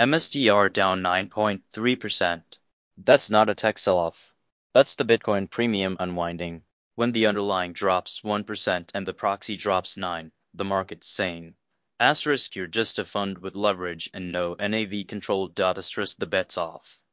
MSTR down 9.3%. That's not a tech sell-off. That's the Bitcoin premium unwinding. When the underlying drops 1% and the proxy drops 9, the market's sane. Asterisk, you're just a fund with leverage and no NAV control. Asterisk, the bet's off.